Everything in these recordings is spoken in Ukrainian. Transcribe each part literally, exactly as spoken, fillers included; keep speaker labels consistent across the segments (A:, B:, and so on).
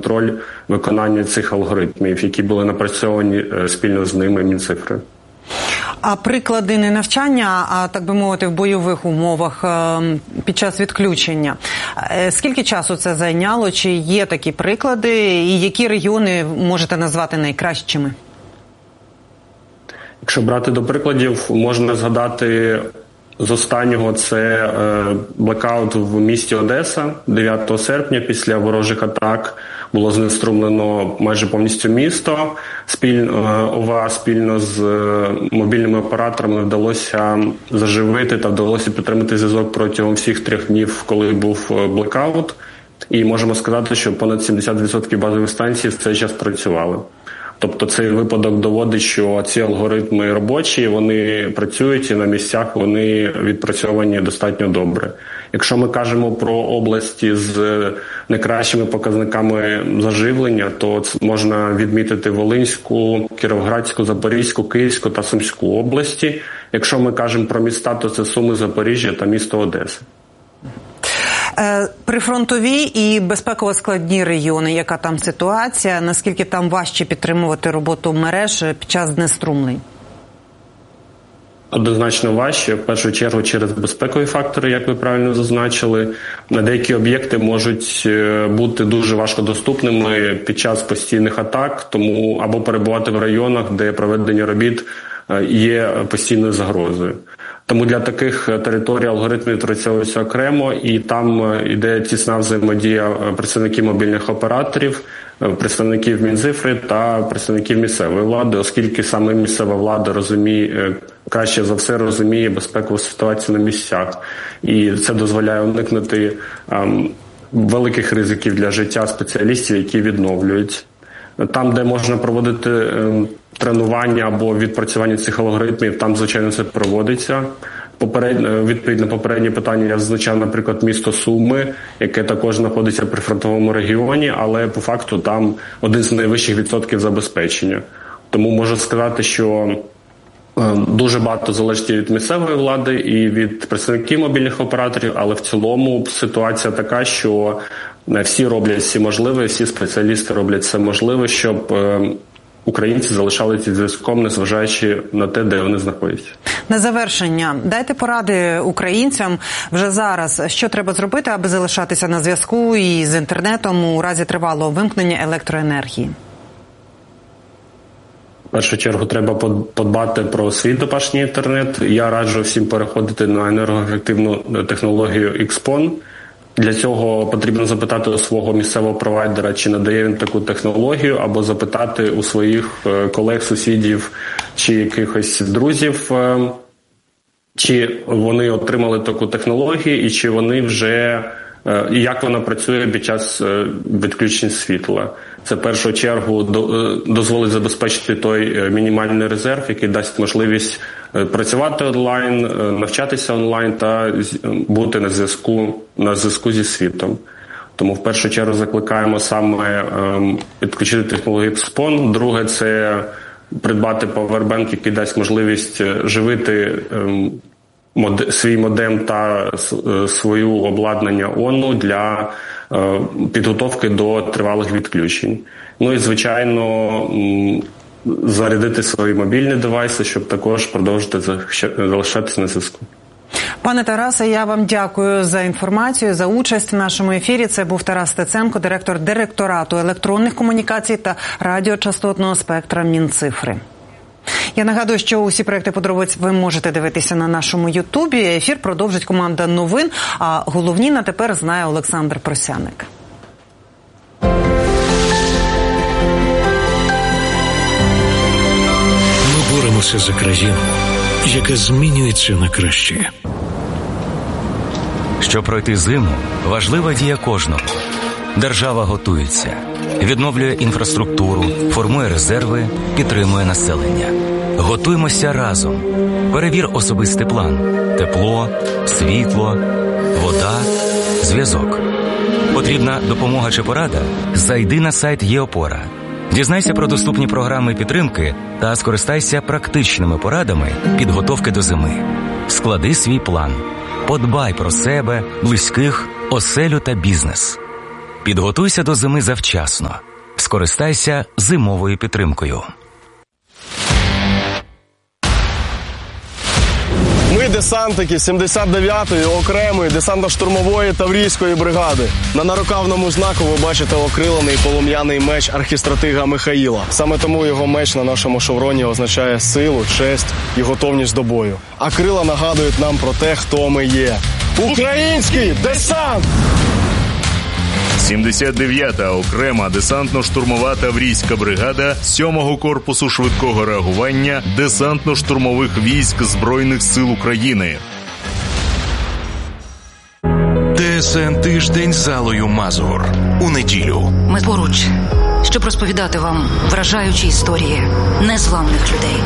A: контроль виконання цих алгоритмів, які були напрацьовані спільно з ними Мінцифри.
B: А приклади не навчання, а, так би мовити, в бойових умовах під час відключення. Скільки часу це зайняло? Чи є такі приклади? І які регіони можете назвати найкращими?
A: Якщо брати до прикладів, можна згадати з останнього, це блекаут в місті Одеса. дев'ятого серпня після ворожих атак було знеструмлено майже повністю місто. Спільно, ОВА спільно з мобільними операторами вдалося заживити та вдалося підтримати зв'язок протягом всіх трьох днів, коли був блекаут. І можемо сказати, що понад сімдесят відсотків базових станцій в цей час працювали. Тобто цей випадок доводить, що ці алгоритми робочі, вони працюють і на місцях вони відпрацьовані достатньо добре. Якщо ми кажемо про області з найкращими показниками заживлення, то можна відмітити Волинську, Кіровоградську, Запорізьку, Київську та Сумську області. Якщо ми кажемо про міста, то це Суми, Запоріжжя та місто Одеса.
B: Прифронтові і безпеково складні регіони, яка там ситуація, наскільки там важче підтримувати роботу мереж під час знеструмлень?
A: Однозначно важче, в першу чергу через безпекові фактори, як ви правильно зазначили. Деякі об'єкти можуть бути дуже важкодоступними під час постійних атак, тому або перебувати в районах, де проведення робіт є постійною загрозою. Тому для таких територій алгоритми відпрацьовуються окремо, і там йде тісна взаємодія представників мобільних операторів, представників Мінцифри та представників місцевої влади, оскільки саме місцева влада розуміє, краще за все розуміє безпекову ситуацію на місцях. І це дозволяє уникнути ем, великих ризиків для життя спеціалістів, які відновлюють. Там, де можна проводити ем, тренування або відпрацювання цих алгоритмів, там, звичайно, це проводиться. Попередньо, відповідь на попереднє питання я зазначав, наприклад, місто Суми, яке також знаходиться при фронтовому регіоні, але по факту там один з найвищих відсотків забезпечення. Тому можу сказати, що дуже багато залежить від місцевої влади і від представників мобільних операторів, але в цілому ситуація така, що всі роблять всі можливе, всі спеціалісти роблять все можливе, щоб українці залишалися зв'язком, незважаючи на те, де вони знаходяться.
B: На завершення, дайте поради українцям вже зараз, що треба зробити, аби залишатися на зв'язку і з інтернетом у разі тривалого вимкнення електроенергії.
A: В першу чергу треба подбати про свій домашній інтернет. Я раджу всім переходити на енергоефективну технологію ікс пон. Для цього потрібно запитати у свого місцевого провайдера, чи надає він таку технологію, або запитати у своїх колег, сусідів чи якихось друзів, чи вони отримали таку технологію і чи вони вже, і як вона працює під час відключень світла. Це в першу чергу дозволить забезпечити той мінімальний резерв, який дасть можливість працювати онлайн, навчатися онлайн та бути на зв'язку, на зв'язку зі світом. Тому в першу чергу закликаємо саме підключити технологію ікс пон. Друге – це придбати павербенк, який дасть можливість живити свій модем та свою обладнання ОНУ для підготовки до тривалих відключень. Ну і, звичайно, зарядити свої мобільні девайси, щоб також продовжити залишатися на зв'язку.
B: Пане Тарасе, я вам дякую за інформацію, за участь в нашому ефірі. Це був Тарас Стеценко, директор директорату електронних комунікацій та радіочастотного спектра Мінцифри. Я нагадую, що усі проекти подробиць ви можете дивитися на нашому Ютубі. Ефір продовжить команда новин, а головні на тепер знає Олександр Просяник.
C: Ми боремося за країну, яка змінюється на краще.
D: Щоб пройти зиму, важлива дія кожного. Держава готується, відновлює інфраструктуру, формує резерви, підтримує населення. Готуймося разом. Перевір особистий план. Тепло, світло, вода, зв'язок. Потрібна допомога чи порада? Зайди на сайт ЄОпора. Дізнайся про доступні програми підтримки та скористайся практичними порадами підготовки до зими. Склади свій план. Подбай про себе, близьких, оселю та бізнес. Підготуйся до зими завчасно. Скористайся зимовою підтримкою.
E: Ми десантники сімдесят дев'ятої окремої десантно-штурмової таврійської бригади. На нарукавному знаку ви бачите окрилений полум'яний меч архістратига Михаїла. Саме тому його меч на нашому шевроні означає силу, честь і готовність до бою. А крила нагадують нам про те, хто ми є. Український десант!
F: сімдесят дев'ята окрема десантно-штурмова таврійська бригада сьомого корпусу швидкого реагування десантно-штурмових військ Збройних сил України.
C: ТСН «Тиждень» з Аллою Мазур. У неділю.
G: Ми поруч, щоб розповідати вам вражаючі історії незламних людей.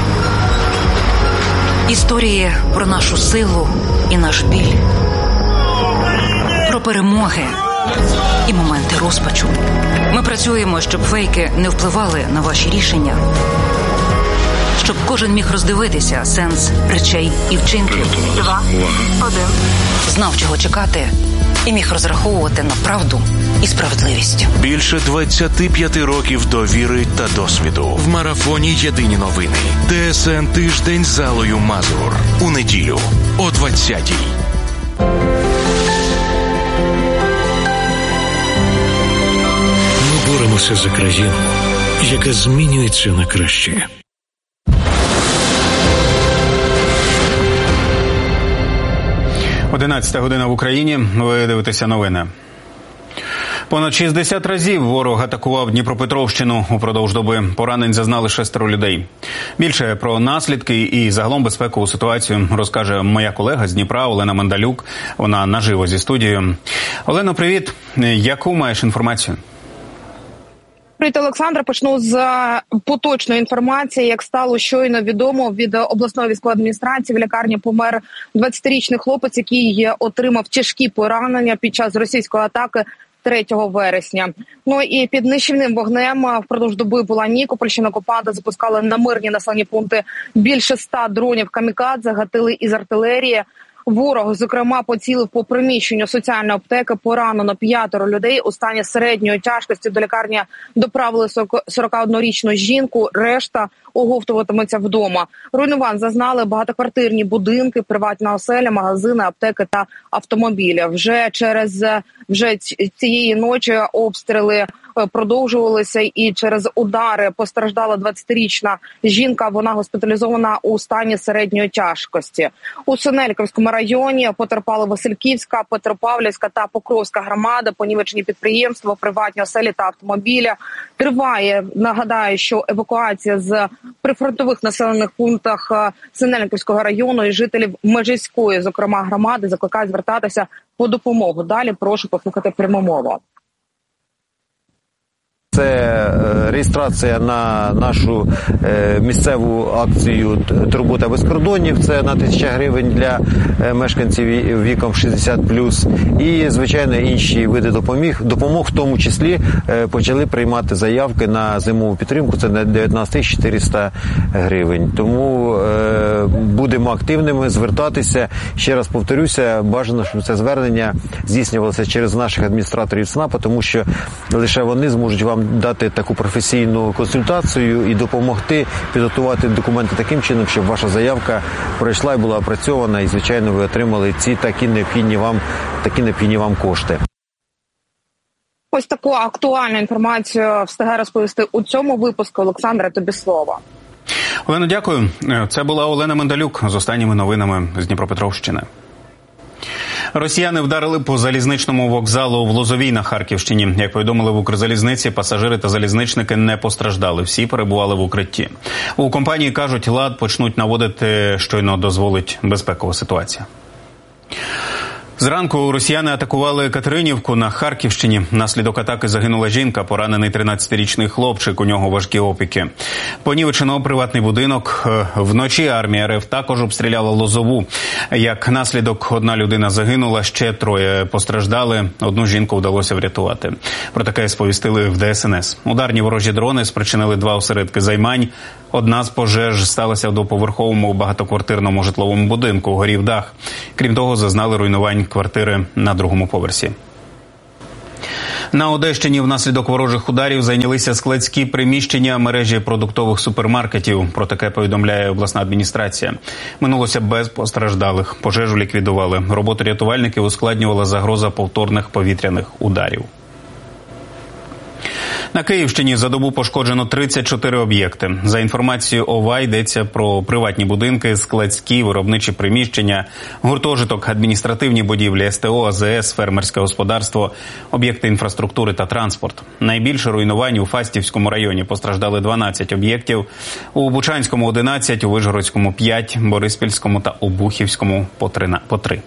G: Історії про нашу силу і наш біль. Про перемоги і моменти розпачу. Ми працюємо, щоб фейки не впливали на ваші рішення. Щоб кожен міг роздивитися сенс речей і вчинків. Два, один. Знав, чого чекати, і міг розраховувати на правду і справедливість.
C: Більше двадцять п'ять років довіри та досвіду. В марафоні «Єдині новини». ТСН «Тиждень» з Аллою Мазур. У неділю о двадцятій. Боремося за країну, яка змінюється на краще.
H: одинадцята година в Україні. Ви дивитеся новини. Понад шістдесят разів ворог атакував Дніпропетровщину упродовж доби. Поранень зазнали шестеро людей. Більше про наслідки і загалом безпекову ситуацію розкаже моя колега з Дніпра Олена Мандалюк. Вона наживо зі студією. Олено, привіт. Яку маєш інформацію?
I: Привіт, Олександра. Почну з поточної інформації. Як стало щойно відомо, від обласної військової адміністрації в лікарні помер двадцятирічний хлопець, який отримав тяжкі поранення під час російської атаки третього вересня. Ну і під нищівним вогнем впродовж доби була Нікопольщина. Окупанти запускали на мирні населені пункти більше ста дронів камікадзе, гатили із артилерії. Ворог, зокрема, поцілив по приміщенню соціальної аптеки. Поранено п'ятеро людей. У стані середньої тяжкості до лікарні доправили сорокаоднорічну жінку. Решта оговтуватиметься вдома. Руйнувань зазнали багатоквартирні будинки, приватна оселя, магазини, аптеки та автомобілі. Вже через вже цієї ночі обстріли продовжувалися, і через удари постраждала двадцятирічна жінка. Вона госпіталізована у стані середньої тяжкості. У Синельниківському районі потерпали Васильківська, Петропавлівська та Покровська громади, понівечені підприємства, приватні оселі та автомобілі. Триває, нагадаю, що евакуація з прифронтових населених пунктах Синельниківського району і жителів Межівської, зокрема, громади, закликають звертатися по допомогу. Далі прошу послухати пряму мову.
J: Це реєстрація на нашу місцеву акцію «Турбота без кордонів». Це на тисячу гривень для мешканців віком шістдесят плюс. І, звичайно, інші види допомог, допомог, в тому числі почали приймати заявки на зимову підтримку. Це на дев'ятнадцять тисяч чотириста гривень. Тому будемо активними, звертатися. Ще раз повторюся, бажано, щоб це звернення здійснювалося через наших адміністраторів ЦНАПу, тому що лише вони зможуть вам дати таку професійну консультацію і допомогти підготувати документи таким чином, щоб ваша заявка пройшла і була опрацьована, і, звичайно, ви отримали ці такі необхідні вам, такі необхідні вам кошти.
I: Ось таку актуальну інформацію встигає розповісти у цьому випуску. Олександра, тобі слово.
H: Олено, дякую. Це була Олена Мандалюк з останніми новинами з Дніпропетровщини. Росіяни вдарили по залізничному вокзалу в Лозовій на Харківщині. Як повідомили в Укрзалізниці, пасажири та залізничники не постраждали. Всі перебували в укритті. У компанії кажуть, лад почнуть наводити, щойно дозволить безпекова ситуація. Зранку росіяни атакували Катеринівку на Харківщині. Внаслідок атаки загинула жінка, поранений тринадцятирічний хлопчик, у нього важкі опіки. Понівечено приватний будинок. Вночі армія РФ також обстріляла Лозову. Як наслідок, одна людина загинула, ще троє постраждали. Одну жінку вдалося врятувати. Про таке сповістили в ДСНС. Ударні ворожі дрони спричинили два осередки займань. Одна з пожеж сталася в двоповерховому багатоквартирному житловому будинку. Горів дах. Крім того, зазнали руйнувань квартири на другому поверсі. На Одещині внаслідок ворожих ударів зайнялися складські приміщення мережі продуктових супермаркетів. Про таке повідомляє обласна адміністрація. Минулося без постраждалих. Пожежу ліквідували. Роботу рятувальників ускладнювала загроза повторних повітряних ударів. На Київщині за добу пошкоджено тридцять чотири об'єкти. За інформацією ОВА йдеться про приватні будинки, складські, виробничі приміщення, гуртожиток, адміністративні будівлі, СТО, АЗС, фермерське господарство, об'єкти інфраструктури та транспорт. Найбільше руйнувань у Фастівському районі. Постраждали дванадцять об'єктів, у Бучанському – одинадцять, у Вишгородському – п'ять, Бориспільському та Обухівському – по три.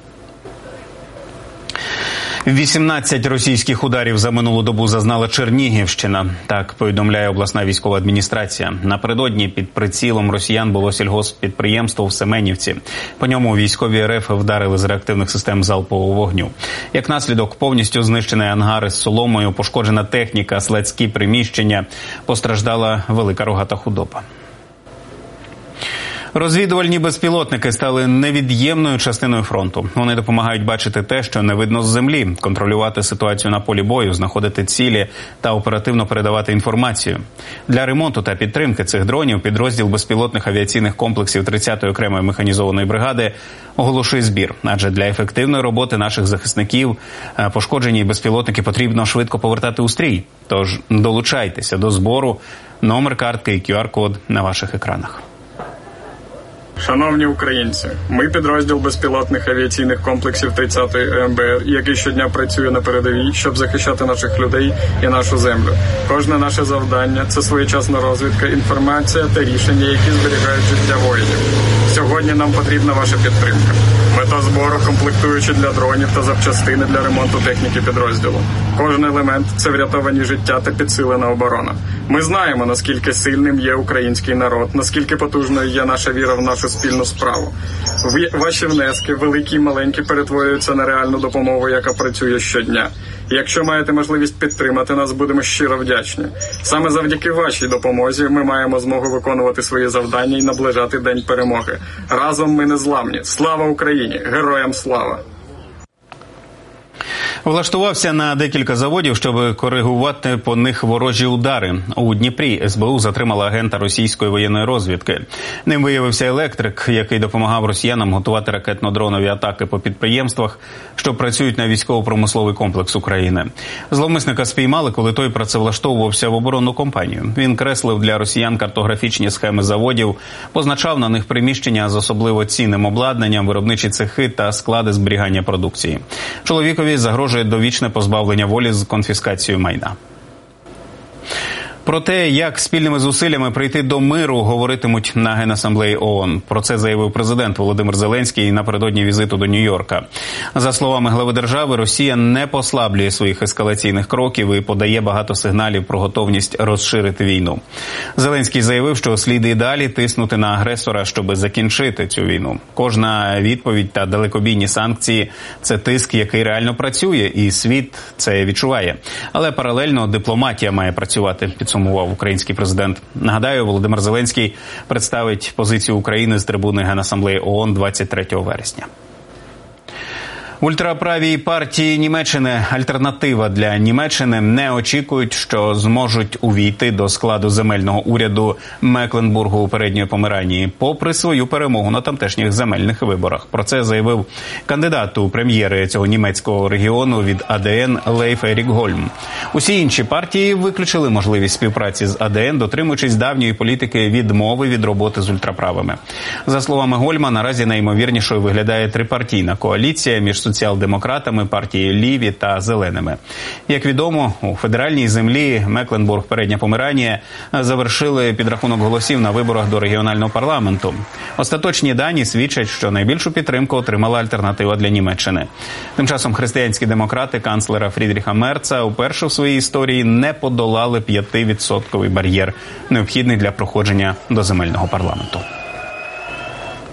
H: вісімнадцять російських ударів за минулу добу зазнала Чернігівщина. Так повідомляє обласна військова адміністрація. Напередодні під прицілом росіян було сільгосппідприємство в Семенівці. По ньому військові РФ вдарили з реактивних систем залпового вогню. Як наслідок, повністю знищений ангар з соломою, пошкоджена техніка, складські приміщення, постраждала велика рогата худоба. Розвідувальні безпілотники стали невід'ємною частиною фронту. Вони допомагають бачити те, що не видно з землі, контролювати ситуацію на полі бою, знаходити цілі та оперативно передавати інформацію. Для ремонту та підтримки цих дронів підрозділ безпілотних авіаційних комплексів тридцятої окремої механізованої бригади оголошує збір. Адже для ефективної роботи наших захисників пошкоджені безпілотники потрібно швидко повертати у стрій. Тож долучайтеся до збору. Номер картки і кю ар-код на ваших екранах.
K: Шановні українці, ми підрозділ безпілотних авіаційних комплексів тридцятої Е Ем Бе Ер, який щодня працює на передовій, щоб захищати наших людей і нашу землю. Кожне наше завдання – це своєчасна розвідка, інформація та рішення, які зберігають життя воїнів. Сьогодні нам потрібна ваша підтримка. Мета збору – комплектуючі для дронів та запчастини для ремонту техніки підрозділу. Кожен елемент – це врятовані життя та підсилена оборона. Ми знаємо, наскільки сильним є український народ, наскільки потужною є наша віра в нашу спільну справу. Ваші внески, великі і маленькі, перетворюються на реальну допомогу, яка працює щодня. Якщо маєте можливість підтримати нас, будемо щиро вдячні. Саме завдяки вашій допомозі ми маємо змогу виконувати свої завдання і наближати День перемоги. Разом ми незламні. Слава Україні! Героям слава!
H: Влаштувався на декілька заводів, щоб коригувати по них ворожі удари. У Дніпрі Ес Бе У затримала агента російської воєнної розвідки. Ним виявився електрик, який допомагав росіянам готувати ракетно-дронові атаки по підприємствах, що працюють на військово-промисловий комплекс України. Зловмисника спіймали, коли той працевлаштовувався в оборонну компанію. Він креслив для росіян картографічні схеми заводів, позначав на них приміщення з особливо цінним обладнанням, виробничі цехи та склади зберігання продукції. Чоловікові загрожує довічне позбавлення волі з конфіскацією майна. Про те, як спільними зусиллями прийти до миру, говоритимуть на Генасамблеї О О Н. Про це заявив президент Володимир Зеленський напередодні візиту до Нью-Йорка. За словами глави держави, Росія не послаблює своїх ескалаційних кроків і подає багато сигналів про готовність розширити війну. Зеленський заявив, що слід і далі тиснути на агресора, щоб закінчити цю війну. Кожна відповідь та далекобійні санкції – це тиск, який реально працює, і світ це відчуває. Але паралельно дипломатія має працювати, підсумував український президент. Нагадаю, Володимир Зеленський представить позицію України з трибуни Генасамблеї О О Н двадцять третього вересня. В ультраправій партії Німеччини «Альтернатива для Німеччини» не очікують, що зможуть увійти до складу земельного уряду Мекленбургу у Передньої Померанії, попри свою перемогу на тамтешніх земельних виборах. Про це заявив кандидат у прем'єри цього німецького регіону від А Де Ен Лейф Ерік Гольм. Усі інші партії виключили можливість співпраці з А Де Ен, дотримуючись давньої політики відмови від роботи з ультраправими. За словами Гольма, наразі найімовірнішою виглядає трипартійна коаліція між соціал-демократами, партією Ліві та Зеленими. Як відомо, у федеральній землі Мекленбург-Передня Померанія завершили підрахунок голосів на виборах до регіонального парламенту. Остаточні дані свідчать, що найбільшу підтримку отримала «Альтернатива для Німеччини». Тим часом християнські демократи канцлера Фрідріха Мерца уперше в своїй історії не подолали п'ятивідсотковий бар'єр, необхідний для проходження до земельного парламенту.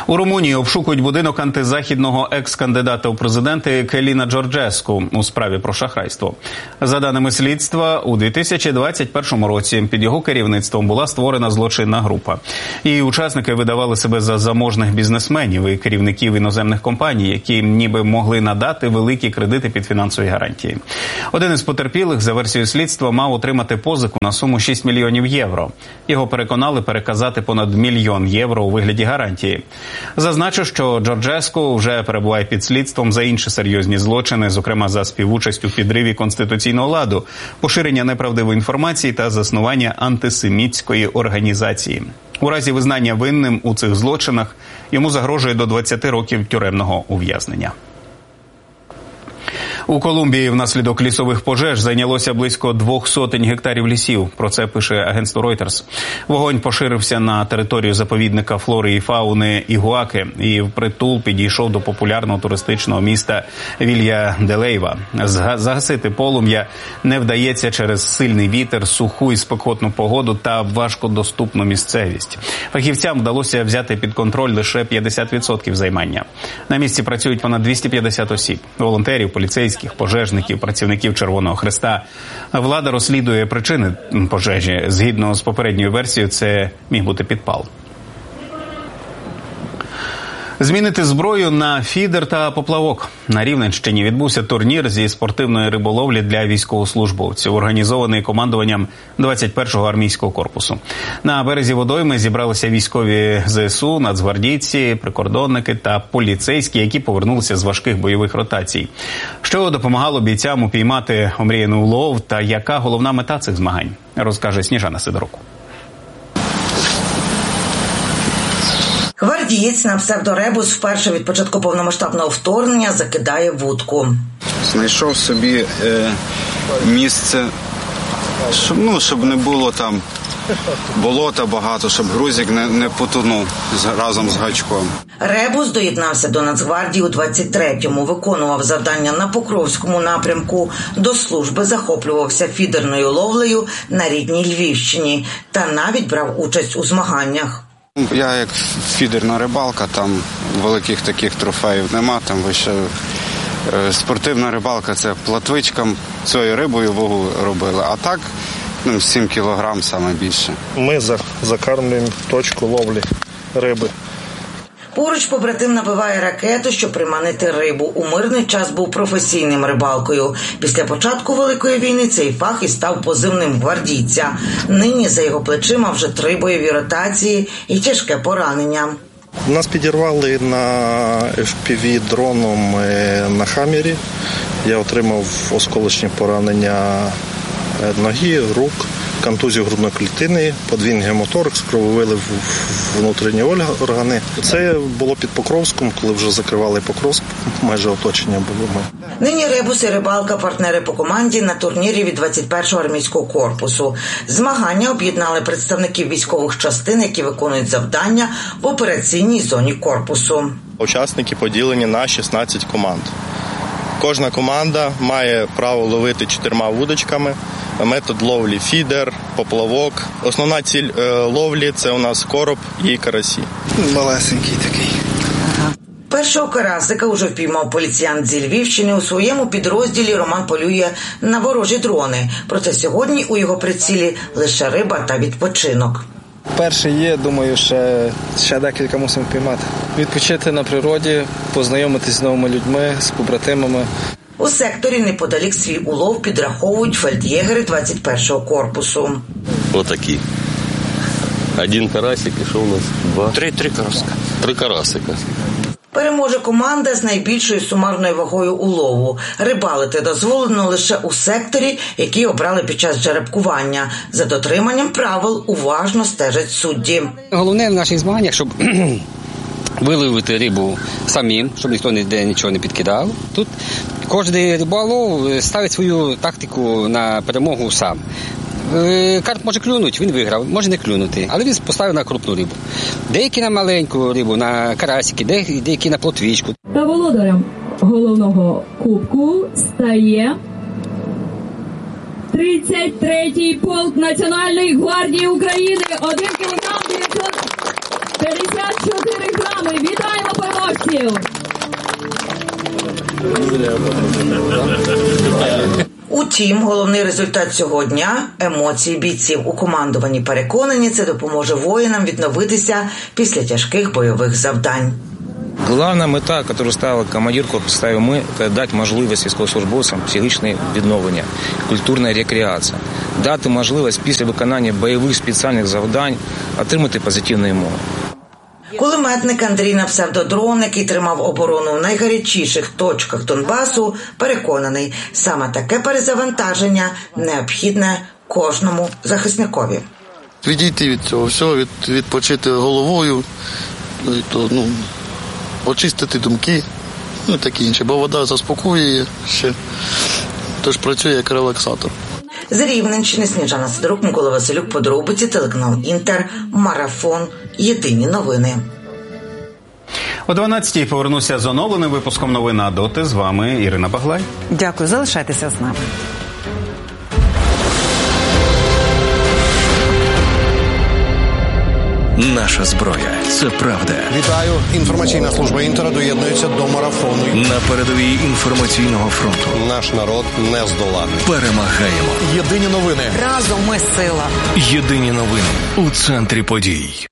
H: У Румунії обшукують будинок антизахідного екс-кандидата у президенти Келіна Джорджеску у справі про шахрайство. За даними слідства, у дві тисячі двадцять першому році під його керівництвом була створена злочинна група. Її учасники видавали себе за заможних бізнесменів і керівників іноземних компаній, які ніби могли надати великі кредити під фінансові гарантії. Один із потерпілих, за версією слідства, мав отримати позику на суму шість мільйонів євро. Його переконали переказати понад мільйон євро у вигляді гарантії. Зазначу, що Джорджеску вже перебуває під слідством за інші серйозні злочини, зокрема за співучасть у підриві конституційного ладу, поширення неправдивої інформації та заснування антисемітської організації. У разі визнання винним у цих злочинах йому загрожує до двадцяти років тюремного ув'язнення. У Колумбії внаслідок лісових пожеж зайнялося близько двох сотень гектарів лісів. Про це пише агентство Reuters. Вогонь поширився на територію заповідника флори і фауни Ігуаки і впритул підійшов до популярного туристичного міста Вілья-де-Лейва. Загасити полум'я не вдається через сильний вітер, суху і спекотну погоду та важкодоступну місцевість. Фахівцям вдалося взяти під контроль лише п'ятдесят відсотків займання. На місці працюють понад двісті п'ятдесят осіб. Волонтерів, поліцейських, пожежників, працівників Червоного Хреста. Влада розслідує причини пожежі. Згідно з попередньою версією, це міг бути підпал. Змінити зброю на фідер та поплавок. На Рівненщині відбувся турнір зі спортивної риболовлі для військовослужбовців, організований командуванням двадцять першого армійського корпусу. На березі водойми зібралися військові ЗСУ, нацгвардійці, прикордонники та поліцейські, які повернулися з важких бойових ротацій. Що допомагало бійцям упіймати омріяний улов та яка головна мета цих змагань, розкаже Сніжана Сидорук.
L: Гвардієць на псевдоребус вперше від початку повномасштабного вторгнення закидає вудку.
M: Знайшов собі е, місце, щоб, ну, щоб не було там болота багато, щоб грузик не, не потонув разом з гачком.
L: Ребус доєднався до Нацгвардії у двадцять третьому, виконував завдання на Покровському напрямку, до служби захоплювався фідерною ловлею на рідній Львівщині та навіть брав участь у змаганнях.
M: Я як фідерна рибалка, там великих таких трофеїв нема, там лише е, спортивна рибалка, це платвичкам цією рибою вагу робили, а так ну, сім кілограм саме більше.
N: Ми закармлюємо точку ловлі риби.
L: Поруч побратим набиває ракету, щоб приманити рибу. У мирний час був професійним рибалкою. Після початку Великої війни цей фах і став позивним гвардійця. Нині за його плечима вже три бойові ротації і тяжке поранення.
N: Нас підірвали на еф пі ві дроном на Хаммері. Я отримав осколочні поранення ноги, рук, контузію грудної клітини, подвійний гемоторакс, крововилив в внутрішні органи. Це було під Покровськом, коли вже закривали Покровськ, майже оточення було ми.
L: Нині Ребус і рибалка – партнери по команді на турнірі від двадцять першого армійського корпусу. Змагання об'єднали представників військових частин, які виконують завдання в операційній зоні корпусу.
N: Учасники поділені на шістнадцять команд. Кожна команда має право ловити чотирма вудочками. Метод ловлі фідер, поплавок. Основна ціль е, ловлі – це у нас короб і карасі.
M: Малесенький такий.
L: Першого карасика уже впіймав поліціянт зі Львівщини. У своєму підрозділі Роман полює на ворожі дрони. Проте сьогодні у його прицілі лише риба та відпочинок.
O: Перший є, думаю, ще, ще декілька мусимо впіймати. Відпочити на природі, познайомитись з новими людьми, з побратимами.
L: У секторі неподалік свій улов підраховують фельд'єгери двадцять першого корпусу.
P: Отакі. Один карасик, і що у нас? Два?
M: Три, три карасика.
P: Три карасика.
L: Переможе команда з найбільшою сумарною вагою улову. Рибалити дозволено лише у секторі, який обрали під час жеребкування. За дотриманням правил уважно стежать судді.
Q: Головне в наших змаганнях, щоб виловити рибу самим, щоб ніхто ніде нічого не підкидав. Тут кожен риболов ставить свою тактику на перемогу сам. Карп може клюнути, він виграв, може не клюнути, але він поставив на крупну рибу. Деякі на маленьку рибу, на карасики, деякі на плотвічку.
R: Та володарем головного кубку стає тридцять третій полк Національної гвардії України. один кілограм дев'ятсот п'ятдесят чотири грами. Вітаю! сил!
L: Утім, головний результат цього дня – емоції бійців. У командуванні переконані, це допоможе воїнам відновитися після тяжких бойових завдань.
S: Головна мета, яку ставив командир корпусу, ставив ми, це дати можливість військовослужбовцям психічне відновлення, культурна рекреація, дати можливість після виконання бойових спеціальних завдань отримати позитивні емоції.
L: Кулеметник Андрій на псевдодрон, який тримав оборону в найгарячіших точках Донбасу, переконаний, саме таке перезавантаження необхідне кожному захисникові.
T: Відійти від цього всього, від, відпочити головою, то, ну, очистити думки, ну таке інше, бо вода заспокоює ще, тож працює як релаксатор.
L: З Рівненщини Сніжана Сидорук, Микола Василюк, подробиці, телеканал Інтер, Марафон, єдині новини.
H: О дванадцятій повернуся з оновленим випуском новин, а доти з вами Ірина Баглай.
B: Дякую, залишайтеся з нами.
C: Наша зброя – це правда.
U: Вітаю. Інформаційна служба Інтера доєднується до марафону.
C: На передовій інформаційного фронту.
U: Наш народ не здоланий.
C: Перемагаємо.
U: Єдині новини.
B: Разом ми сила.
C: Єдині новини у центрі подій.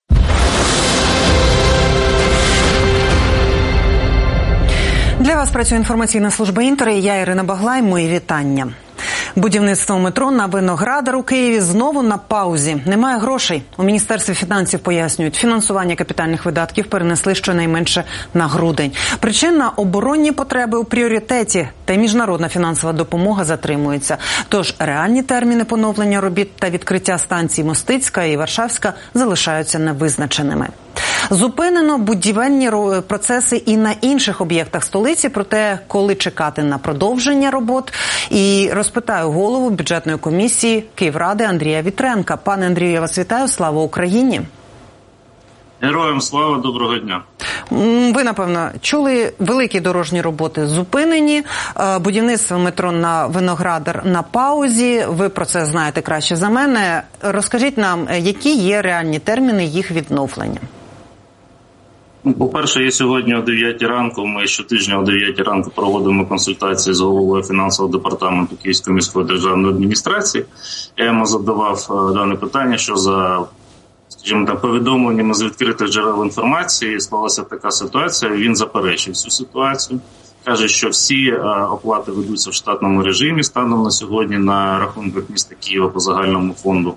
B: Для вас працює інформаційна служба Інтера і я, Ірина Баглай. Мої вітання. Будівництво метро на Виноградар у Києві знову на паузі. Немає грошей. У Міністерстві фінансів пояснюють, фінансування капітальних видатків перенесли щонайменше на грудень. Причина – оборонні потреби у пріоритеті, та й міжнародна фінансова допомога затримується. Тож реальні терміни поновлення робіт та відкриття станцій Мостицька і Варшавська залишаються невизначеними. Зупинено будівельні процеси і на інших об'єктах столиці, проте коли чекати на продовження робот. І розпитаю голову бюджетної комісії Київради Андрія Вітренка. Пане Андрію, я вас вітаю. Слава Україні!
V: Героям слава, доброго дня.
B: Ви, напевно, чули, великі дорожні роботи зупинені, будівництво метро на Виноградар на паузі. Ви про це знаєте краще за мене. Розкажіть нам, які є реальні терміни їх відновлення?
V: По-перше, я сьогодні о дев'ятій ранку, ми щотижня о дев'ятій ранку проводимо консультації з головою фінансового департаменту Київської міської державної адміністрації. Я йому задавав дане питання, що за, скажімо так, повідомленнями з відкритих джерел інформації склалася така ситуація. Він заперечив цю ситуацію. Каже, що всі оплати ведуться в штатному режимі станом на сьогодні на рахунках міста Києва по загальному фонду.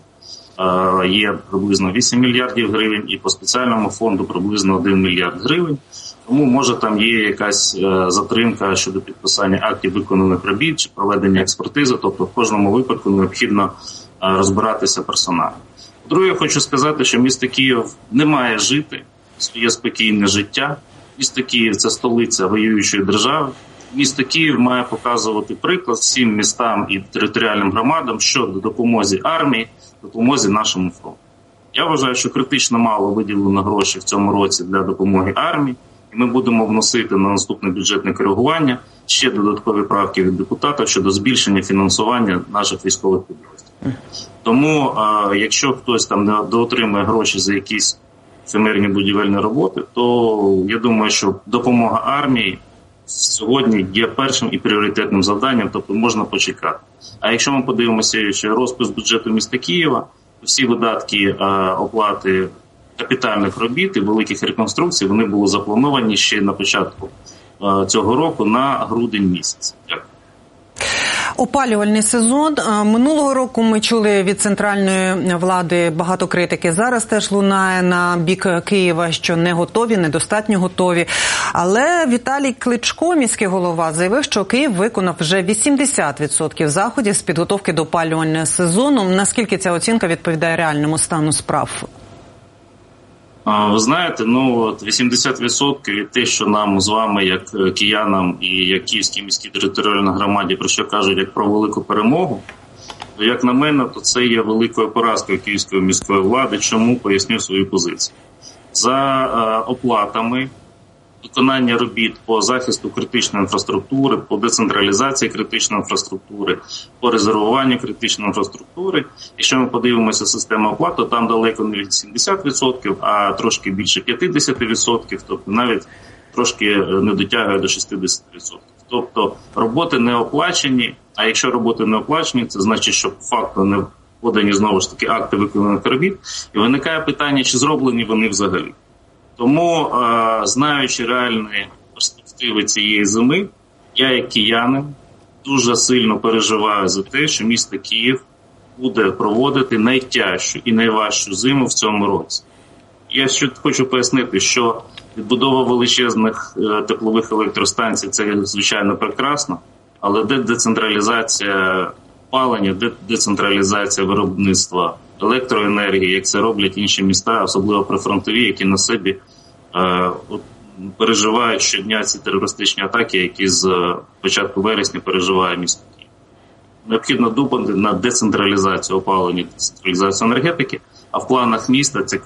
V: Є приблизно вісім мільярдів гривень і по спеціальному фонду приблизно один мільярд гривень. Тому, може, там є якась затримка щодо підписання актів виконаних робіт чи проведення експертизи, тобто в кожному випадку необхідно розбиратися персонально. Друге, я хочу сказати, що місто Київ не має жити, є спокійне життя. Місто Київ – це столиця воюючої держави. Місто Київ має показувати приклад всім містам і територіальним громадам щодо допомоги армії, допомозі нашому фронту. Я вважаю, що критично мало виділено грошей в цьому році для допомоги армії, і ми будемо вносити на наступне бюджетне коригування ще додаткові правки від депутатів щодо збільшення фінансування наших військових підрозділів. Тому, якщо хтось там не доотримує гроші за якісь ефемерні будівельні роботи, то я думаю, що допомога армії сьогодні є першим і пріоритетним завданням, тобто можна почекати. А якщо ми подивимося ще розпис бюджету міста Києва, то всі видатки оплати капітальних робіт і великих реконструкцій, вони були заплановані ще на початку цього року на грудень місяць. Дякую.
B: Опалювальний сезон. Минулого року ми чули від центральної влади багато критики. Зараз теж лунає на бік Києва, що не готові, недостатньо готові. Але Віталій Кличко, міський голова, заявив, що Київ виконав вже вісімдесят відсотків заходів з підготовки до опалювального сезону. Наскільки ця оцінка відповідає реальному стану справ?
V: Ви знаєте, ну от вісімдесят відсотків від те, що нам з вами, як киянам і як Київській міській територіальній громаді, про що кажуть, як про велику перемогу, то, як на мене, то це є великою поразкою Київської міської влади. Чому? Поясню свою позицію. За е, оплатами виконання робіт по захисту критичної інфраструктури, по децентралізації критичної інфраструктури, по резервуванню критичної інфраструктури. Якщо ми подивимося систему оплати, там далеко не від сімдесят відсотків, а трошки більше п'ятдесят відсотків, тобто навіть трошки не дотягує до шістдесят відсотків. Тобто роботи не оплачені, а якщо роботи не оплачені, це значить, що факту не подані знову ж таки акти виконаних робіт, і виникає питання, чи зроблені вони взагалі. Тому, знаючи реальні перспективи цієї зими, я як киянин дуже сильно переживаю за те, що місто Київ буде проводити найтяжчу і найважчу зиму в цьому році. Я ще хочу пояснити, що відбудова величезних теплових електростанцій – це, звичайно, прекрасно, але де децентралізація опалення, де децентралізація виробництва електроенергії, як це роблять інші міста, особливо прифронтові, які на собі е, переживають щодня ці терористичні атаки, які з початку вересня переживає місто Київ. Необхідно думати на децентралізацію опалення, децентралізацію енергетики, а в планах міста це, е,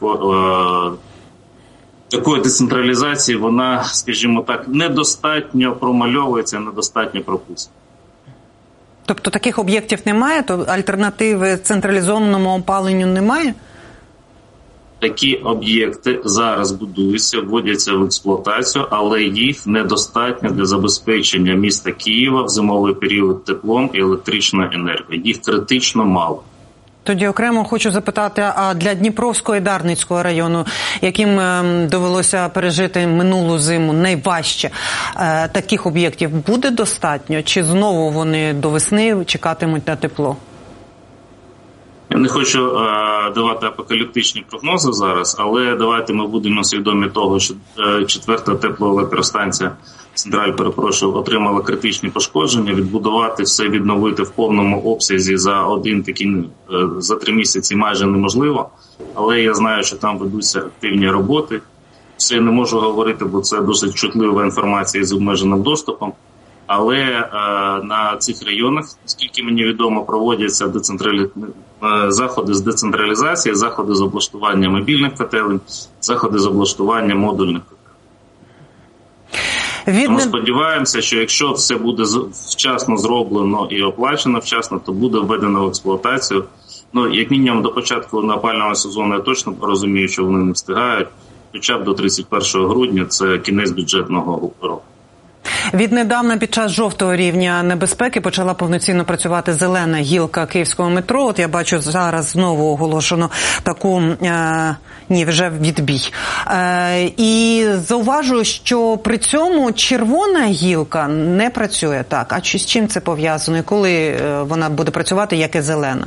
V: такої децентралізації вона, скажімо так, недостатньо промальовується, недостатньо прописана.
B: Тобто таких об'єктів немає, то альтернативи централізованому опаленню немає?
V: Такі об'єкти зараз будуються, вводяться в експлуатацію, але їх недостатньо для забезпечення міста Києва в зимовий період теплом і електричною енергією. Їх критично мало.
B: Тоді окремо хочу запитати, а для Дніпровського і Дарницького району, яким довелося пережити минулу зиму найважче, таких об'єктів буде достатньо? Чи знову вони до весни чекатимуть на тепло?
V: Я не хочу е, давати апокаліптичні прогнози зараз, але давайте ми будемо свідомі того, що е, четверта теплоелектростанція Централь, перепрошую, отримала критичні пошкодження. Відбудувати все, відновити в повному обсязі за один такий, е, за три місяці майже неможливо. Але я знаю, що там ведуться активні роботи. Все я не можу говорити, бо це досить чутлива інформація з обмеженим доступом. Але е, на цих районах, наскільки мені відомо, проводяться децентралі... е, заходи з децентралізації, заходи з облаштування мобільних котелень, заходи з облаштування модульних котелень. Від... Тому сподіваємося, що якщо все буде вчасно зроблено і оплачено вчасно, то буде введено в експлуатацію. Ну, як мінімум до початку опалювального сезону я точно розумію, що вони не встигають, хоча б до тридцять першого грудня, це кінець бюджетного року.
B: Віднедавна під час жовтого рівня небезпеки почала повноцінно працювати зелена гілка київського метро. От я бачу, зараз знову оголошено таку, е, ні, вже відбій. Е, і зауважую, що при цьому червона гілка не працює так. А чи з чим це пов'язано? І коли вона буде працювати, як і зелена?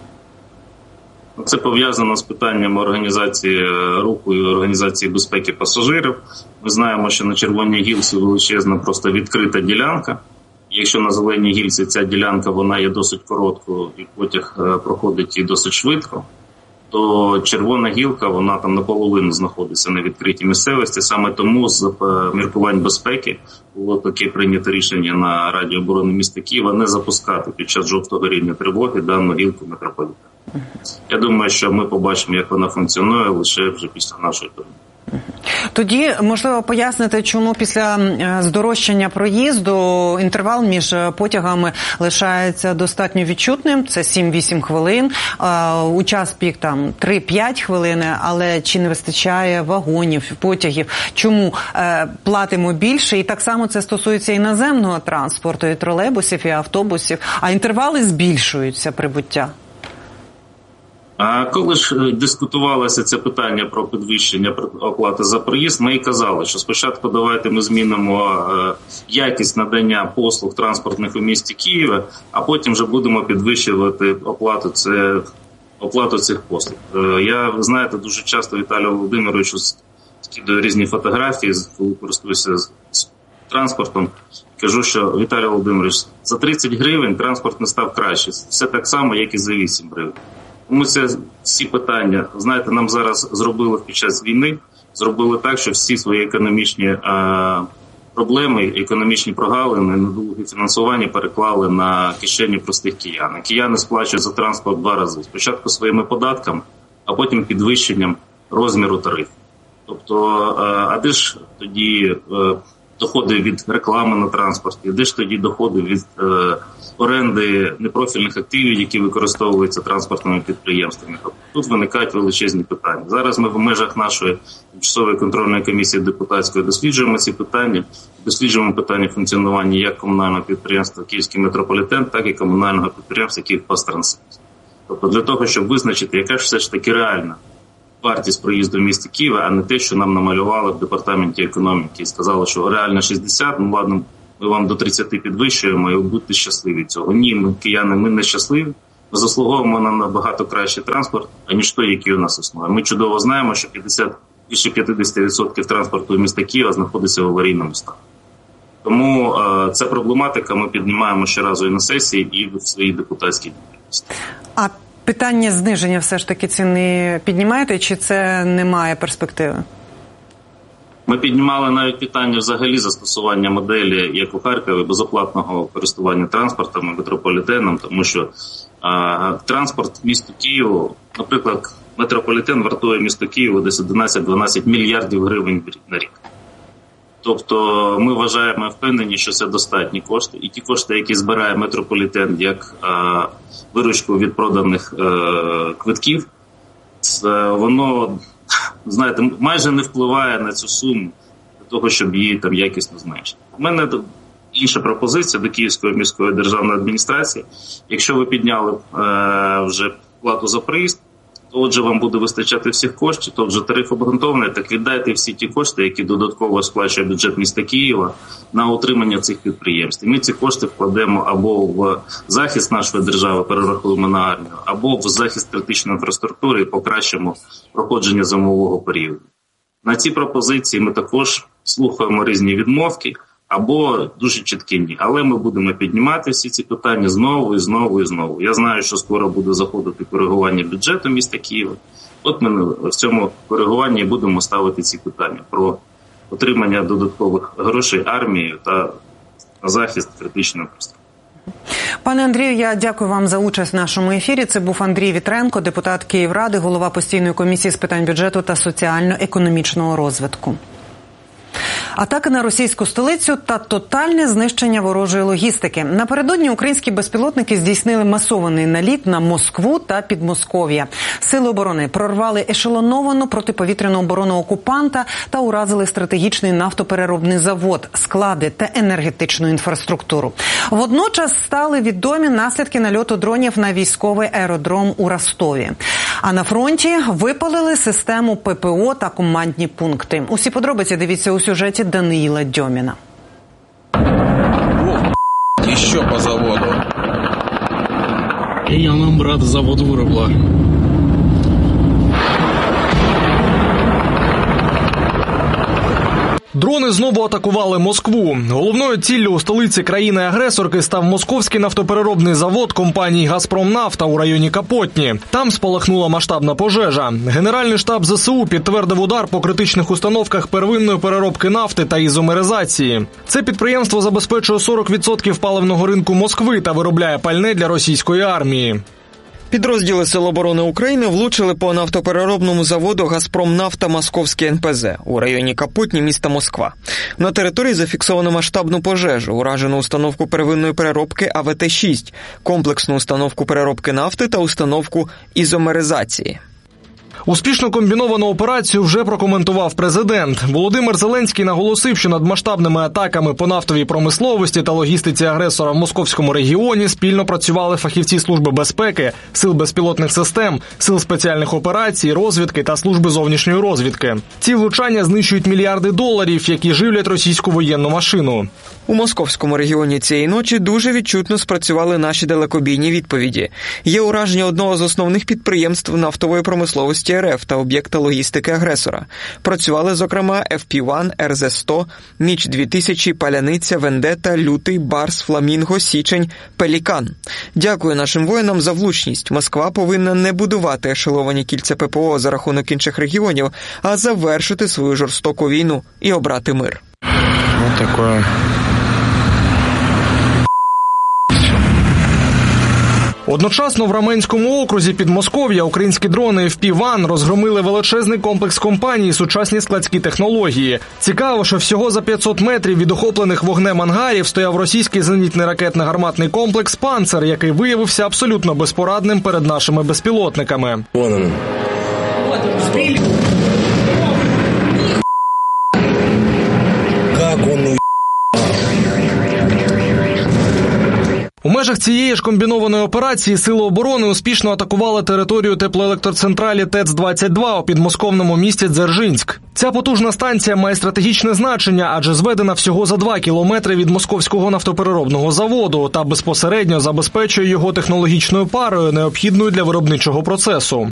V: Це пов'язано з питанням організації руху і організації безпеки пасажирів. Ми знаємо, що на червоній гілці величезна просто відкрита ділянка. Якщо на зеленій гілці ця ділянка вона є досить короткою і потяг проходить і досить швидко, то червона гілка вона там наполовину знаходиться на відкритій місцевості. Саме тому з міркувань безпеки було таке прийнято рішення на Раді оборони міста Києва не запускати під час жовтого рівня тривоги дану гілку метрополітену. Я думаю, що ми побачимо, як вона функціонує лише вже після нашої перемоги.
B: Тоді, можливо, пояснити, чому після здорожчання проїзду інтервал між потягами лишається достатньо відчутним, це сім-вісім хвилин, у час пік там три-п'ять хвилин, але чи не вистачає вагонів, потягів, чому платимо більше, і так само це стосується і наземного транспорту, і тролейбусів, і автобусів, а інтервали збільшуються прибуття?
V: А коли ж дискутувалося це питання про підвищення оплати за проїзд, ми і казали, що спочатку давайте ми змінимо якість надання послуг транспортних у місті Києва, а потім вже будемо підвищувати оплату, це, оплату цих послуг. Я, знаєте, дуже часто Віталію Володимировичу скидаю різні фотографії, коли користуюся транспортом. Кажу, що Віталій Володимирович, за тридцять гривень транспорт не став краще. Все так само, як і за вісім гривень. Тому це всі питання, знаєте, нам зараз зробили під час війни, зробили так, що всі свої економічні е, проблеми, економічні прогалини, недолуге фінансування переклали на кишені простих киян. Кияни сплачують за транспорт два рази. Спочатку своїми податками, а потім підвищенням розміру тарифу. Тобто, е, а де ж тоді е, доходи від реклами на транспорті, де ж тоді доходи від е, оренди непрофільних активів, які використовуються транспортними підприємствами. Тобто тут виникають величезні питання. Зараз ми в межах нашої тимчасової контрольної комісії депутатської досліджуємо ці питання, досліджуємо питання функціонування як комунального підприємства «Київський метрополітен», так і комунального підприємства «Київпастрансервіс». Тобто для того, щоб визначити, яка ж все ж таки реальна вартість проїзду в місті Києва, а не те, що нам намалювали в департаменті економіки і сказали, що реально шістдесят, ну ладно, ми вам до тридцяти підвищуємо і будьте щасливі цього. Ні, ми, кияни, ми не щасливі, ми заслуговуємо на набагато кращий транспорт, аніж той, який у нас існує. Ми чудово знаємо, що п'ятдесят, більше п'ятдесят відсотків транспорту міста Києва знаходиться в аварійному стані. Тому е, ця проблематика ми піднімаємо щоразу і на сесії, і в своїй депутатській діяльності.
B: А питання зниження все ж таки ціни піднімаєте, чи це не має перспективи?
V: Ми піднімали навіть питання взагалі застосування моделі, як у Харкові, безоплатного користування транспортом і метрополітеном, тому що а, транспорт місту Києву, наприклад, метрополітен вартує місту Києву десь одинадцять-дванадцять мільярдів гривень на рік. Тобто ми вважаємо, впевнені, що це достатні кошти. І ті кошти, які збирає метрополітен як а, виручку від проданих а, квитків, це, воно, знаєте, майже не впливає на цю суму для того, щоб її там якісно зменшити. У мене інша пропозиція до Київської міської державної адміністрації. Якщо ви підняли е, вже плату за проїзд, то отже вам буде вистачати всіх коштів, то вже тариф обґрунтований, так віддайте всі ті кошти, які додатково сплачує бюджет міста Києва на утримання цих підприємств. І ми ці кошти вкладемо або в захист нашої держави, перерахуємо на армію, або в захист критичної інфраструктури і покращимо проходження зимового періоду. На ці пропозиції ми також слухаємо різні відмовки, або дуже чіткі ні. Але ми будемо піднімати всі ці питання знову і знову і знову. Я знаю, що скоро буде заходити коригування бюджету міста Києва. От ми в цьому коригуванні будемо ставити ці питання про отримання додаткових грошей армії та захист критичної інфраструктури.
B: Пане Андрію, я дякую вам за участь в нашому ефірі. Це був Андрій Вітренко, депутат Київради, голова постійної комісії з питань бюджету та соціально-економічного розвитку. Атаки на російську столицю та тотальне знищення ворожої логістики. Напередодні українські безпілотники здійснили масований наліт на Москву та Підмосков'я. Сили оборони прорвали ешелоновану протиповітряну оборону окупанта та уразили стратегічний нафтопереробний завод, склади та енергетичну інфраструктуру. Водночас стали відомі наслідки нальоту дронів на військовий аеродром у Ростові. А на фронті випалили систему ППО та командні пункти. Усі подробиці дивіться у сюжеті Даниїла Дьоміна.
A: О, ще по заводу.
D: І я нам, брат, завод виробила.
W: Дрони знову атакували Москву. Головною ціллю у столиці країни-агресорки став московський нафтопереробний завод компанії «Газпромнафта» у районі Капотні. Там спалахнула масштабна пожежа. Генеральний штаб ЗСУ підтвердив удар по критичних установках первинної переробки нафти та ізомеризації. Це підприємство забезпечує сорок відсотків паливного ринку Москви та виробляє пальне для російської армії.
X: Підрозділи Сил оборони України влучили по нафтопереробному заводу «Газпромнафта» Московський ен пе зе у районі Капотні міста Москва. На території зафіксовано масштабну пожежу, уражену установку первинної переробки а ве те шість, комплексну установку переробки нафти та установку ізомеризації.
W: Успішно комбіновану операцію вже прокоментував президент. Володимир Зеленський наголосив, що над масштабними атаками по нафтовій промисловості та логістиці агресора в московському регіоні спільно працювали фахівці Служби безпеки, Сил безпілотних систем, Сил спеціальних операцій, розвідки та Служби зовнішньої розвідки. Ці влучання знищують мільярди доларів, які живлять російську воєнну машину.
X: У московському регіоні цієї ночі дуже відчутно спрацювали наші далекобійні відповіді. Є ураження одного з основних підприємств нафтової промисловості ер еф та об'єкта логістики агресора. Працювали, зокрема, еф пі один, ер зет сто, Міч дві тисячі, Паляниця, Вендета, Лютий, Барс, Фламінго, Січень, Пелікан. Дякую нашим воїнам за влучність. Москва повинна не будувати ешеловані кільця пе пе о за рахунок інших регіонів, а завершити свою жорстоку війну і обрати мир.
A: Ось таке.
W: Одночасно в Раменському окрузі Підмосков'я українські дрони еф пі ван розгромили величезний комплекс компанії «Сучасні складські технології». Цікаво, що всього за п'ятсот метрів від охоплених вогнем ангарів стояв російський зенітний ракетно-гарматний комплекс «Панцер», який виявився абсолютно безпорадним перед нашими безпілотниками.
E: Вон он. Как он
W: У межах цієї ж комбінованої операції Сили оборони успішно атакували територію теплоелектроцентралі ТЕЦ двадцять два у підмосковному місті Дзержинськ. Ця потужна станція має стратегічне значення, адже зведена всього за два кілометри від московського нафтопереробного заводу та безпосередньо забезпечує його технологічною парою, необхідною для виробничого процесу.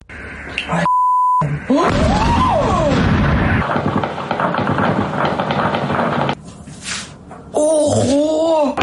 E: Ого!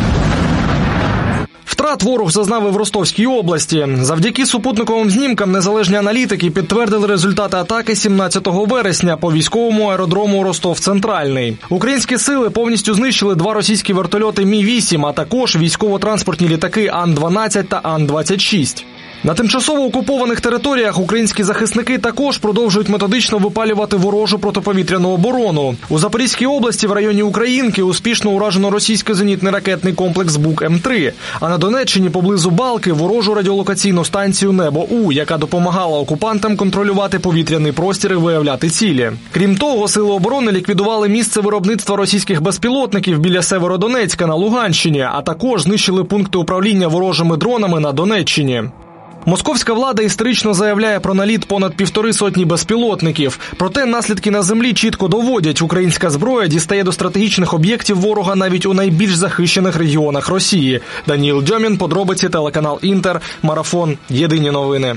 W: Втрат ворог зазнав і в Ростовській області. Завдяки супутниковим знімкам незалежні аналітики підтвердили результати атаки сімнадцятого вересня по військовому аеродрому Ростов-Центральний. Українські сили повністю знищили два російські вертольоти Мі вісім, а також військово-транспортні літаки Ан дванадцять та Ан двадцять шість. На тимчасово окупованих територіях українські захисники також продовжують методично випалювати ворожу протиповітряну оборону. У Запорізькій області в районі Українки успішно уражено російський зенітний ракетний комплекс Бук Ем три, а на Донеччині поблизу Балки ворожу радіолокаційну станцію Небо-У, яка допомагала окупантам контролювати повітряний простір і виявляти цілі. Крім того, Сили оборони ліквідували місце виробництва російських безпілотників біля Северодонецька на Луганщині, а також знищили пункти управління ворожими дронами на Донеччині. Московська влада історично заявляє про наліт понад півтори сотні безпілотників. Проте наслідки на землі чітко доводять, українська зброя дістає до стратегічних об'єктів ворога навіть у найбільш захищених регіонах Росії. Даніл Дьомін, подробиці, телеканал Інтер, Марафон, Єдині новини.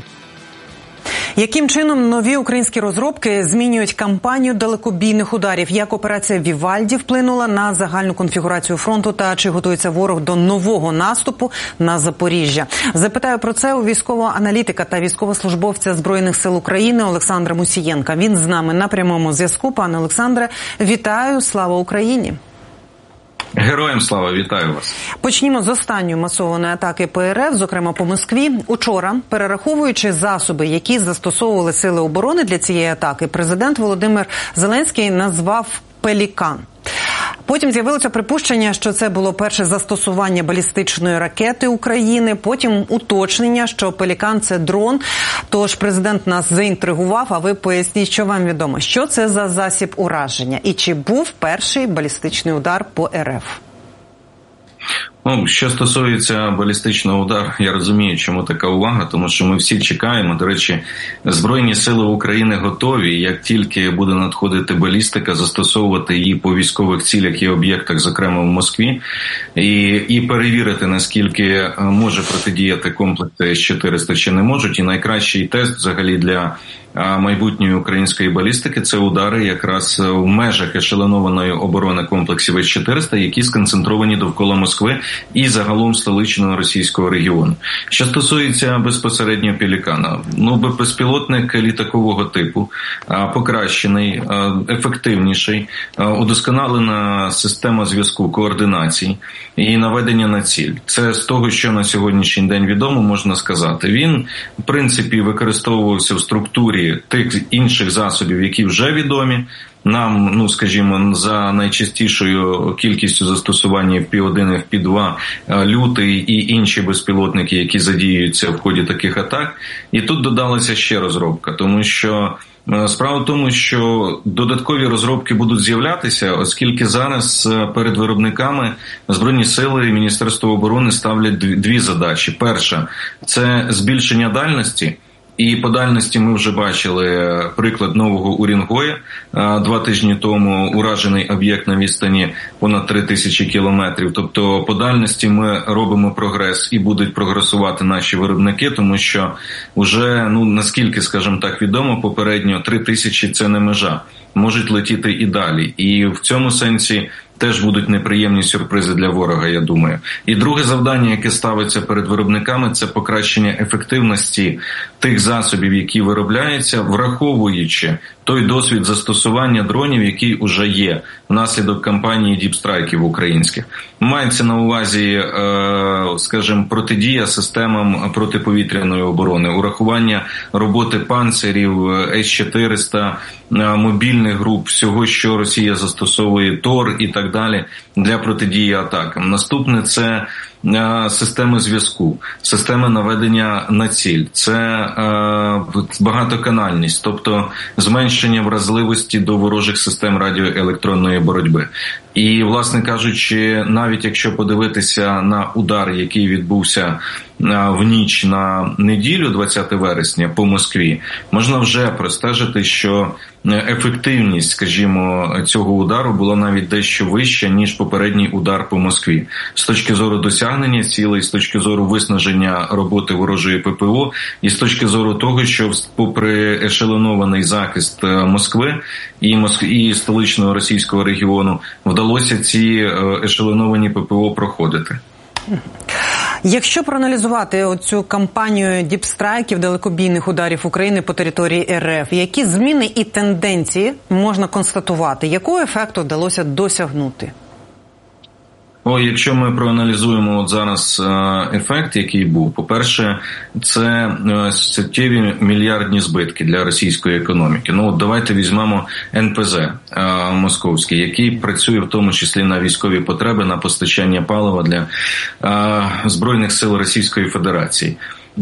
B: Яким чином нові українські розробки змінюють кампанію далекобійних ударів? Як операція «Вівальді» вплинула на загальну конфігурацію фронту та чи готується ворог до нового наступу на Запоріжжя? Запитаю про це у військового аналітика та військовослужбовця Збройних сил України Олександра Мусієнка. Він з нами на прямому зв'язку. Пане Олександре, вітаю, слава Україні!
F: Героям слава, вітаю вас.
B: Почнімо з останньої масованої атаки Пе Ер Еф, зокрема по Москві. Учора, перераховуючи засоби, які застосовували Сили оборони для цієї атаки, президент Володимир Зеленський назвав «Пелікан». Потім з'явилося припущення, що це було перше застосування балістичної ракети України, потім уточнення, що «Пелікан» – це дрон. Тож президент нас заінтригував, а ви поясніть, що вам відомо. Що це за засіб ураження? І чи був перший балістичний удар по Ер Еф?
F: Ну, що стосується балістичного удару, я розумію, чому така увага, тому що ми всі чекаємо. До речі, Збройні сили України готові, як тільки буде надходити балістика, застосовувати її по військових цілях і об'єктах, зокрема в Москві, і, і перевірити, наскільки може протидіяти комплекс С чотириста чи не можуть. І найкращий тест взагалі для майбутньої української балістики – це удари якраз в межах ешелонованої оборони комплексів С чотириста, які сконцентровані довкола Москви і загалом столичного російського регіону. Що стосується безпосередньо «Пелікана», ну, безпілотник літакового типу, покращений, ефективніший, удосконалена система зв'язку, координацій і наведення на ціль. Це з того, що на сьогоднішній день відомо, можна сказати. Він, в принципі, використовувався в структурі тих інших засобів, які вже відомі нам, ну, скажімо, за найчастішою кількістю застосування Еф Пі один, Еф Пі два, Лютий і інші безпілотники, які задіюються в ході таких атак. І тут додалася ще розробка, тому що справа в тому, що додаткові розробки будуть з'являтися, оскільки зараз перед виробниками Збройні сили і Міністерство оборони ставлять дві задачі. Перша – це збільшення дальності. І по дальності ми вже бачили приклад нового Урінгоя. Два тижні тому уражений об'єкт на відстані понад три тисячі кілометрів. Тобто по дальності ми робимо прогрес і будуть прогресувати наші виробники, тому що вже, ну, наскільки, скажімо так, відомо, попередньо три тисячі – це не межа. Можуть летіти і далі. І в цьому сенсі теж будуть неприємні сюрпризи для ворога, я думаю. І друге завдання, яке ставиться перед виробниками, це покращення ефективності тих засобів, які виробляються, враховуючи той досвід застосування дронів, який уже є внаслідок кампанії діпстрайків українських. Мається на увазі, скажімо, протидія системам протиповітряної оборони, урахування роботи панцирів, С чотириста, мобільних груп, всього, що Росія застосовує, ТОР і так далі для протидії атакам. Наступне – це системи зв'язку, системи наведення на ціль, це багатоканальність, тобто зменшення вразливості до ворожих систем радіоелектронної боротьби. І, власне кажучи, навіть якщо подивитися на удар, який відбувся в ніч на неділю, двадцятого вересня, по Москві, можна вже простежити, що ефективність, скажімо, цього удару була навіть дещо вища, ніж попередній удар по Москві. З точки зору досягнення цілей, з точки зору виснаження роботи ворожої ППО і з точки зору того, що попри ешелонований захист Москви і, Моск... і столичного російського регіону вдалося ці ешелоновані ППО проходити.
B: Якщо проаналізувати оцю кампанію діпстрайків, далекобійних ударів України по території РФ, які зміни і тенденції можна констатувати? Якого ефекту вдалося досягнути?
F: О, якщо ми проаналізуємо от зараз ефект, який був, по-перше, це суттєві мільярдні збитки для російської економіки. Ну, от давайте візьмемо ен пе зе московський, який працює в тому числі на військові потреби, на постачання палива для Збройних сил Російської Федерації.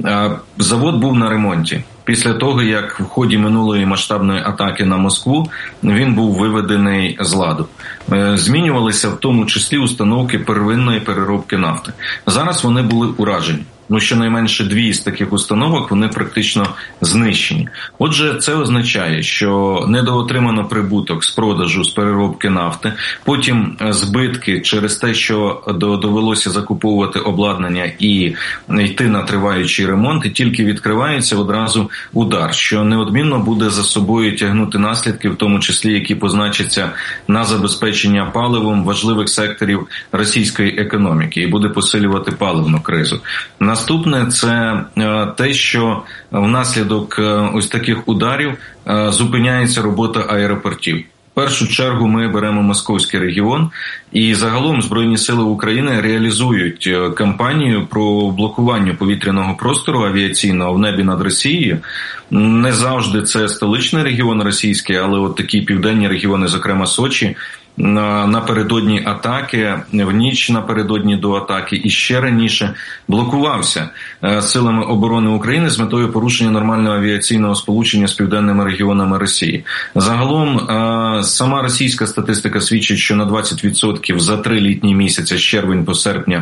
F: Завод був на ремонті. Після того, як в ході минулої масштабної атаки на Москву він був виведений з ладу. Змінювалися в тому числі установки первинної переробки нафти. Зараз вони були уражені. Ну, щонайменше дві з таких установок, вони практично знищені. Отже, це означає, що недоотримано прибуток з продажу, з переробки нафти, потім збитки через те, що довелося закуповувати обладнання і йти на триваючий ремонт, і тільки відкривається одразу удар, що неодмінно буде за собою тягнути наслідки, в тому числі, які позначаться на забезпечення паливом важливих секторів російської економіки, і буде посилювати паливну кризу. Наступне – це те, що внаслідок ось таких ударів зупиняється робота аеропортів. В першу чергу ми беремо Московський регіон, і загалом Збройні сили України реалізують кампанію про блокування повітряного простору авіаційного в небі над Росією. Не завжди це столичний регіон російський, але от такі південні регіони, зокрема Сочі, напередодні атаки, в ніч напередодні до атаки і ще раніше блокувався силами оборони України з метою порушення нормального авіаційного сполучення з південними регіонами Росії. Загалом сама російська статистика свідчить, що на двадцять відсотків за три літні місяці з червень по серпня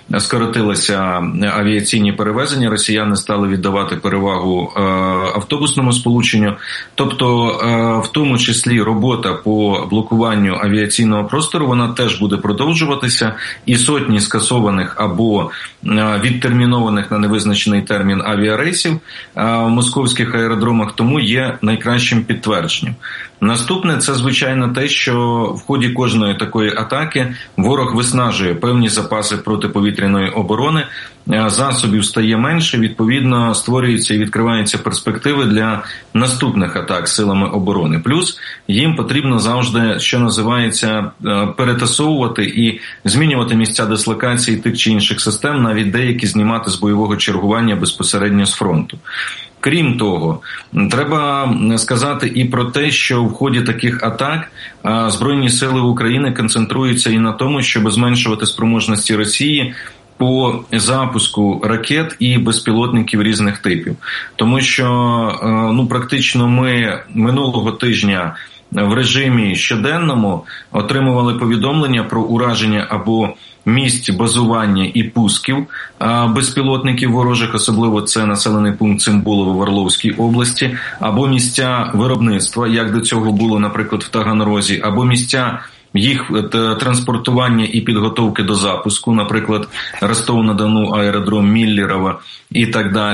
F: скоротилися авіаційні перевезення, росіяни стали віддавати перевагу автобусному сполученню, тобто в тому числі робота по блокуванню авіаційного авіаційного простору, вона теж буде продовжуватися, і сотні скасованих або відтермінованих на невизначений термін авіарейсів в московських аеродромах тому є найкращим підтвердженням. Наступне – це, звичайно, те, що в ході кожної такої атаки ворог виснажує певні запаси протиповітряної оборони, засобів стає менше, відповідно, створюються і відкриваються перспективи для наступних атак силами оборони. Плюс їм потрібно завжди, що називається, перетасовувати і змінювати місця дислокації тих чи інших систем, навіть деякі знімати з бойового чергування безпосередньо з фронту. Крім того, треба сказати і про те, що в ході таких атак Збройні сили України концентруються і на тому, щоб зменшувати спроможності Росії по запуску ракет і безпілотників різних типів. Тому що ну, практично ми минулого тижня в режимі щоденному отримували повідомлення про ураження або місць базування і пусків безпілотників ворожих, особливо це населений пункт Цимбулово в Орловській області, або місця виробництва, як до цього було, наприклад, в Таганрозі, або місця їх транспортування і підготовки до запуску, наприклад, Ростов-на-Дону, аеродром Міллерова і так далі.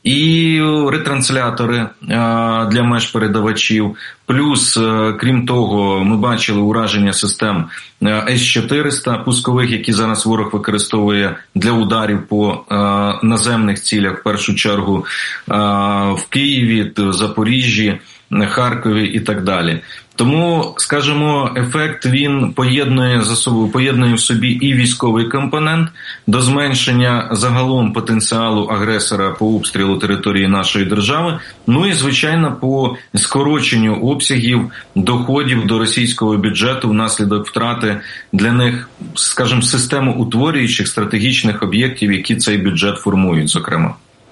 F: і ретранслятори для межпередавачів. Плюс, крім того, ми бачили ураження систем С чотириста пускових, які зараз ворог використовує для ударів по наземних цілях, в першу чергу в Києві, Запоріжжі, Харкові і так далі. Тому, скажімо, ефект він поєднує за собою, поєднує в собі і військовий компонент до зменшення загалом потенціалу агресора по обстрілу території нашої держави, ну і, звичайно, по скороченню обсягів доходів до російського бюджету внаслідок втрати для них, скажімо, системоутворюючих стратегічних об'єктів, які цей бюджет формують, зокрема.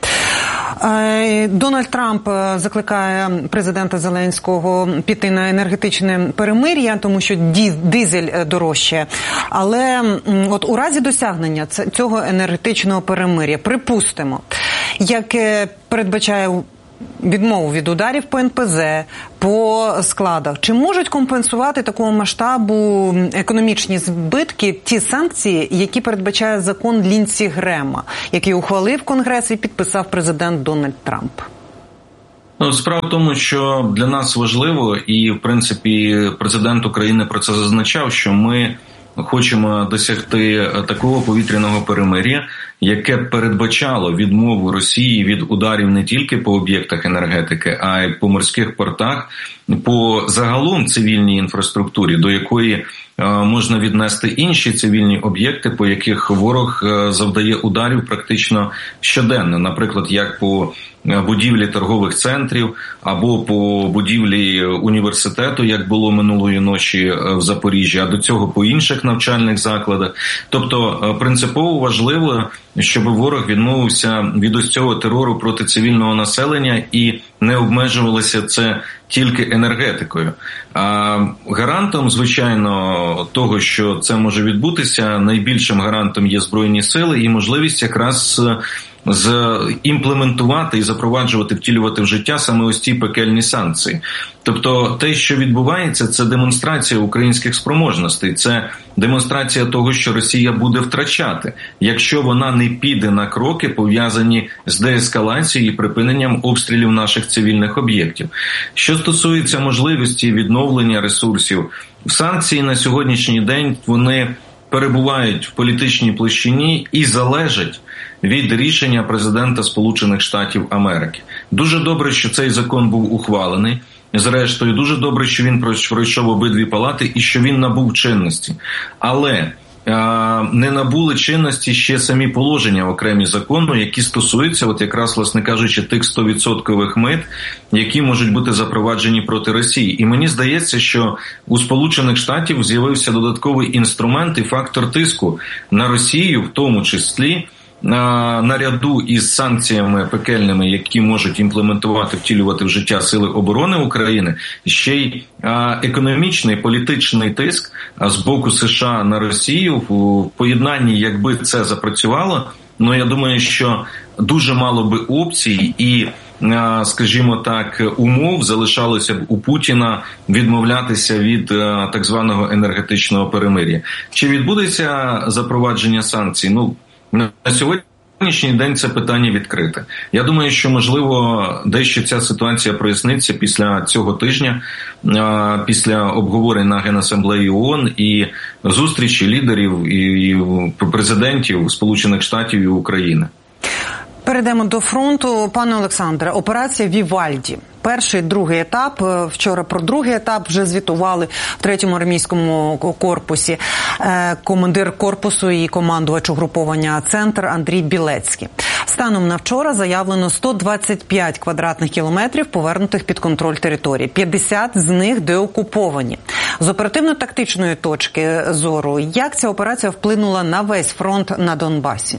B: Дональд Трамп закликає президента Зеленського піти на енергетичне перемир'я, тому що дизель дорожчає. Але от у разі досягнення цього енергетичного перемир'я, припустимо, як передбачає відмову від ударів по ен пе зе, по складах, чи можуть компенсувати такого масштабу економічні збитки ті санкції, які передбачає закон Лінсі Грема, який ухвалив Конгрес і підписав президент Дональд Трамп?
F: Ну, справа в тому, що для нас важливо, і, в принципі, президент України про це зазначав, що ми хочемо досягти такого повітряного перемир'я, яке передбачало відмову Росії від ударів не тільки по об'єктах енергетики, а й по морських портах, по загалом цивільній інфраструктурі, до якої можна віднести інші цивільні об'єкти, по яких ворог завдає ударів практично щоденно, наприклад, як по будівлі торгових центрів або по будівлі університету, як було минулої ночі в Запоріжжі, а до цього по інших навчальних закладах. Тобто принципово важливо, щоб ворог відмовився від ось цього терору проти цивільного населення і не обмежувалося це тільки енергетикою. А гарантом, звичайно, того, що це може відбутися, найбільшим гарантом є Збройні сили і можливість якраз з імплементувати і запроваджувати, втілювати в життя саме ось ці пекельні санкції. Тобто те, що відбувається, це демонстрація українських спроможностей, це демонстрація того, що Росія буде втрачати, якщо вона не піде на кроки, пов'язані з деескалацією і припиненням обстрілів наших цивільних об'єктів. Що стосується можливості відновлення ресурсів, санкції на сьогоднішній день, вони перебувають в політичній площині і залежать від рішення президента Сполучених Штатів Америки. Дуже добре, що цей закон був ухвалений. Зрештою, дуже добре, що він пройшов обидві палати і що він набув чинності. Але а, не набули чинності ще самі положення окремі закону, які стосуються, от якраз, власне кажучи, тих сто відсотків мит, які можуть бути запроваджені проти Росії. І мені здається, що у Сполучених Штатів з'явився додатковий інструмент і фактор тиску на Росію, в тому числі, наряду із санкціями пекельними, які можуть імплементувати, втілювати в життя Сили оборони України, ще й економічний, політичний тиск з боку США на Росію в поєднанні, якби це запрацювало, ну я думаю, що дуже мало би опцій і, скажімо так, умов залишалося б у Путіна відмовлятися від так званого енергетичного перемир'я. Чи відбудеться запровадження санкцій? Ну, на сьогоднішній день це питання відкрите. Я думаю, що, можливо, дещо ця ситуація проясниться після цього тижня, після обговорень на Генасамблеї ООН і зустрічі лідерів і президентів Сполучених Штатів і України.
B: Перейдемо до фронту. Пане Олександре, операція «Вівальді». Перший, другий етап. Вчора про другий етап вже звітували в третьому армійському корпусі командир корпусу і командувач угруповання «Центр» Андрій Білецький. Станом на вчора заявлено сто двадцять п'ять квадратних кілометрів повернутих під контроль території. п'ятдесят з них деокуповані. З оперативно-тактичної точки зору, як ця операція вплинула на весь фронт на Донбасі?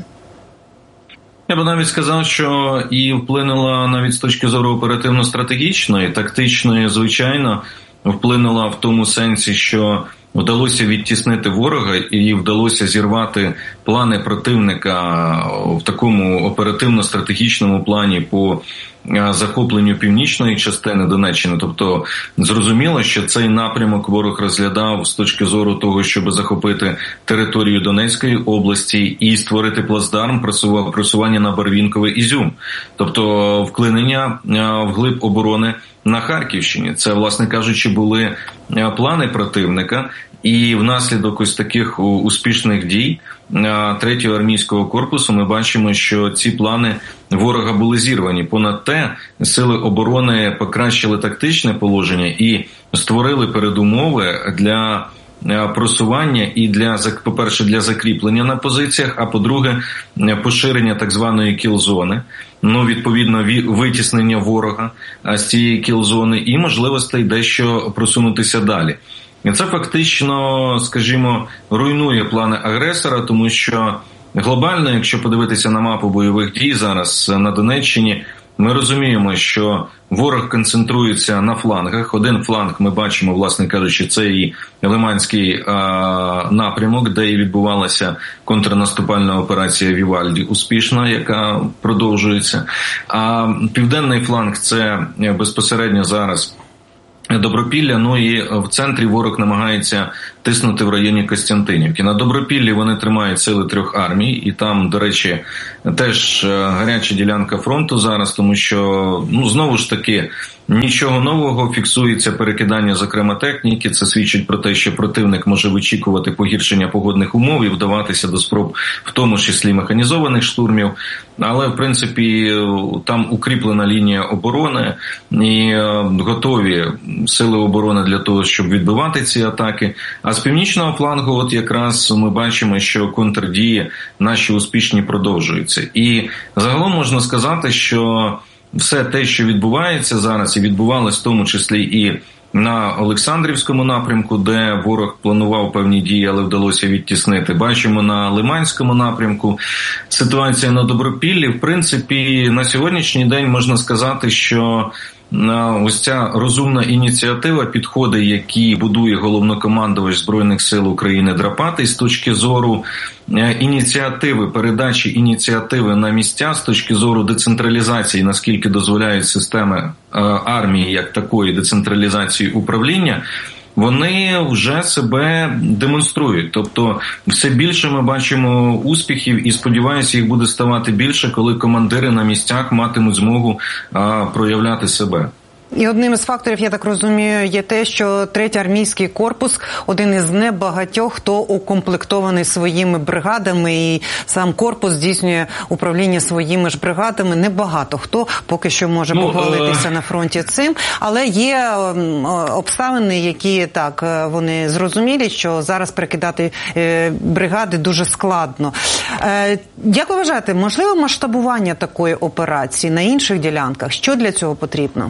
F: Я б навіть сказав, що і вплинула навіть з точки зору оперативно-стратегічної, тактичної, звичайно, вплинула в тому сенсі, що вдалося відтіснити ворога і вдалося зірвати плани противника в такому оперативно-стратегічному плані по захопленню північної частини Донеччини. Тобто зрозуміло, що цей напрямок ворог розглядав з точки зору того, щоб захопити територію Донецької області і створити плацдарм просування на Барвінкове, Ізюм. Тобто вклинення вглиб оборони на Харківщині. Це, власне кажучи, були плани противника. І внаслідок ось таких успішних дій третього армійського корпусу ми бачимо, що ці плани ворога були зірвані. Понад те, сили оборони покращили тактичне положення і створили передумови для просування і, для, по-перше, для закріплення на позиціях, а по-друге, поширення так званої кіл-зони, ну, відповідно, витіснення ворога з цієї кіл-зони і можливостей дещо просунутися далі. І це фактично, скажімо, руйнує плани агресора, тому що глобально, якщо подивитися на мапу бойових дій зараз на Донеччині, ми розуміємо, що ворог концентрується на флангах. Один фланг ми бачимо, власне кажучи, це і Лиманський а, напрямок, де і відбувалася контрнаступальна операція Вівальді успішна, яка продовжується. А південний фланг – це безпосередньо зараз Добропілля, ну і в центрі ворог намагається тиснути в районі Костянтинівки. На Добропіллі вони тримають сили трьох армій, і там, до речі, теж гаряча ділянка фронту зараз, тому що, ну, знову ж таки, нічого нового, фіксується перекидання, зокрема, техніки. Це свідчить про те, що противник може вичікувати погіршення погодних умов і вдаватися до спроб, в тому числі механізованих штурмів. Але, в принципі, там укріплена лінія оборони і готові сили оборони для того, щоб відбивати ці атаки. А з північного флангу от якраз ми бачимо, що контрдії наші успішні продовжуються. І загалом можна сказати, що все те, що відбувається зараз, і відбувалось в тому числі і на Олександрівському напрямку, де ворог планував певні дії, але вдалося відтіснити. Бачимо на Лиманському напрямку. Ситуація на Добропіллі, в принципі, на сьогоднішній день можна сказати, що ось ця розумна ініціатива, підходи, які будує головнокомандувач Збройних сил України Драпатий з точки зору ініціативи, передачі ініціативи на місця, з точки зору децентралізації, наскільки дозволяють системи армії як такої, децентралізації управління, вони вже себе демонструють. Тобто все більше ми бачимо успіхів і, сподіваюся, їх буде ставати більше, коли командири на місцях матимуть змогу а, проявляти себе.
B: І одним із факторів, я так розумію, є те, що третій армійський корпус – один із небагатьох, хто укомплектований своїми бригадами, і сам корпус здійснює управління своїми ж бригадами. Небагато хто поки що може ну, похвалитися е... на фронті цим, але є обставини, які, так, вони зрозумілі, що зараз перекидати бригади дуже складно. Як ви вважаєте, можливо масштабування такої операції на інших ділянках? Що для цього потрібно?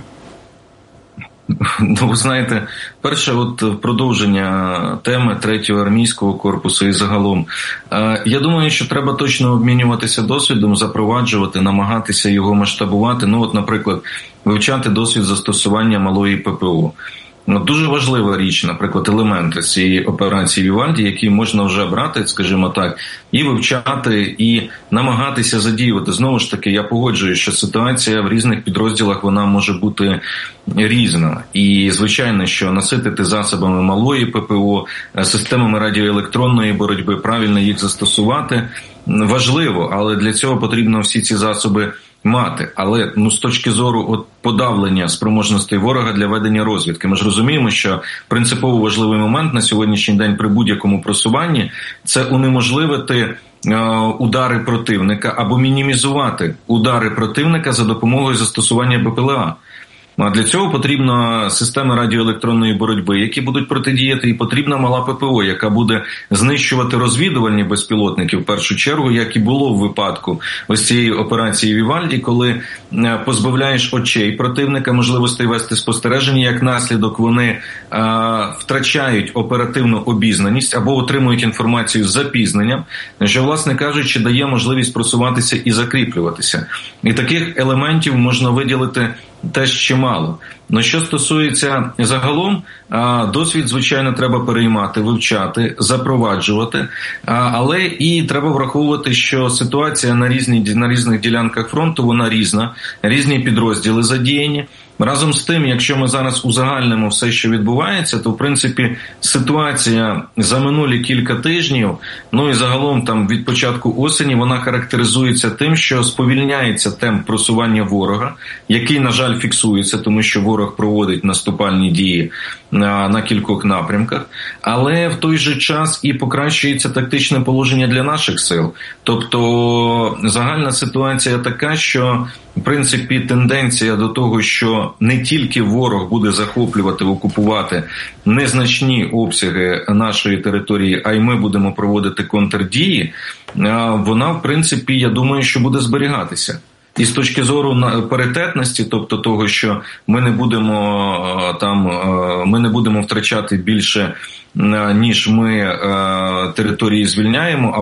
F: Ну, ви знаєте, перше, от продовження теми третього армійського корпусу і загалом. Я думаю, що треба точно обмінюватися досвідом, запроваджувати, намагатися його масштабувати. Ну, от, наприклад, вивчати досвід застосування малої ППО. Ну, дуже важлива річ, наприклад, елементи цієї операції Вівальді, які можна вже брати, скажімо так, і вивчати, і намагатися задіювати. Знову ж таки, я погоджуюсь, що ситуація в різних підрозділах, вона може бути різна. І, звичайно, що наситити засобами малої ППО, системами радіоелектронної боротьби, правильно їх застосувати важливо, але для цього потрібно всі ці засоби мати. Але, ну, з точки зору от подавлення спроможностей ворога для ведення розвідки, ми ж розуміємо, що принципово важливий момент на сьогоднішній день при будь-якому просуванні – це унеможливити е, удари противника або мінімізувати удари противника за допомогою застосування БПЛА. А для цього потрібна система радіоелектронної боротьби, які будуть протидіяти, і потрібна мала ППО, яка буде знищувати розвідувальні безпілотники, в першу чергу, як і було в випадку ось цієї операції Вівальді, коли позбавляєш очей противника можливостей вести спостереження, як наслідок вони а, втрачають оперативну обізнаність або отримують інформацію з запізненням, що, власне кажучи, дає можливість просуватися і закріплюватися. І таких елементів можна виділити теж чимало. Ну, що стосується загалом, досвід, звичайно, треба переймати, вивчати, запроваджувати, але і треба враховувати, що ситуація на, різні, на різних ділянках фронту, вона різна, різні підрозділи задіяні. Разом з тим, якщо ми зараз узагальнимо все, що відбувається, то, в принципі, ситуація за минулі кілька тижнів, ну і загалом там від початку осені, вона характеризується тим, що сповільняється темп просування ворога, який, на жаль, фіксується, тому що ворог проводить наступальні дії на, на кількох напрямках, але в той же час і покращується тактичне положення для наших сил. Тобто загальна ситуація така, що в принципі тенденція до того, що не тільки ворог буде захоплювати, окупувати незначні обсяги нашої території, а й ми будемо проводити контрдії, вона в принципі, я думаю, що буде зберігатися. І з точки зору паритетності, тобто того, що ми не будемо там, ми не будемо втрачати більше, ніж ми території звільняємо,